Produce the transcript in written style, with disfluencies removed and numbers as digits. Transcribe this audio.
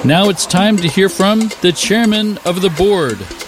Now it's time to hear from the chairman of the board.